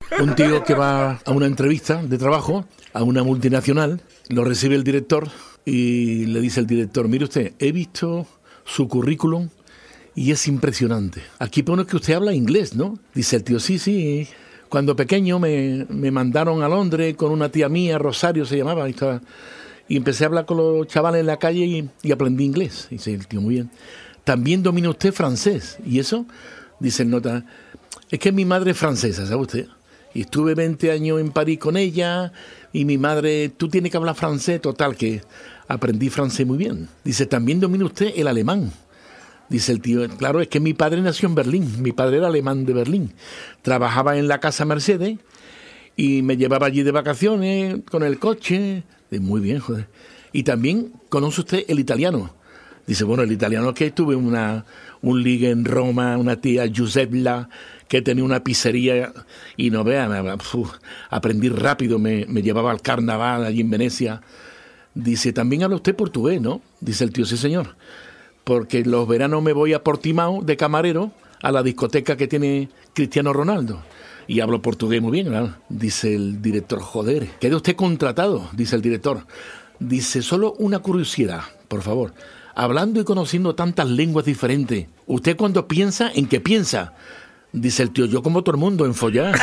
Un tío que va a una entrevista de trabajo a una multinacional, lo recibe el director y le dice el director: mire usted, he visto su currículum y es impresionante. Aquí pone que usted habla inglés, ¿no? Dice el tío: sí, sí. Cuando pequeño me mandaron a Londres con una tía mía, Rosario se llamaba, y empecé a hablar con los chavales en la calle y aprendí inglés. Dice el tío: muy bien. También domina usted francés. ¿Y eso? Dice el nota: es que mi madre es francesa, ¿sabe usted? Y estuve 20 años en París con ella y mi madre: tú tienes que hablar francés. Total, que aprendí francés muy bien. Dice: también domina usted el alemán. Dice el tío: claro, es que mi padre nació en Berlín, mi padre era alemán de Berlín. Trabajaba en la Casa Mercedes y me llevaba allí de vacaciones con el coche. Muy bien, joder. Y también conoce usted el italiano. Dice: bueno, el italiano es que tuve un ligue en Roma, una tía Giuseppa, que tenía una pizzería y no vea, aprendí rápido, me llevaba al carnaval allí en Venecia. Dice: también habla usted portugués, ¿no? Dice el tío: sí, señor. Porque los veranos me voy a Portimao de camarero a la discoteca que tiene Cristiano Ronaldo. Y hablo portugués muy bien, ¿verdad? Dice el director: joder, queda usted contratado, dice el director. Dice: solo una curiosidad, por favor. Hablando y conociendo tantas lenguas diferentes, ¿usted cuando piensa, en qué piensa? Dice el tío: yo como todo el mundo, en follar.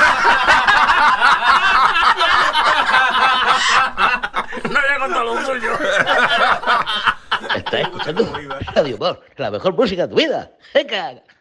No había contado lo suyo. Estás escuchando Radio Humor, la mejor música de tu vida. ¡Venga!